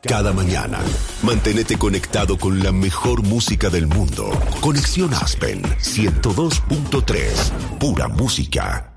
cada mañana. Manténete conectado con la mejor música del mundo. Conexión Aspen 102.3. Pura música.